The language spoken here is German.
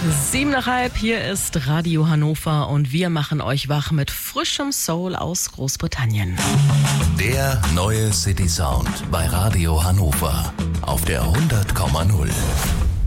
7:30, hier ist Radio Hannover und wir machen euch wach mit frischem Soul aus Großbritannien. Der neue City Sound bei Radio Hannover auf der 100,0.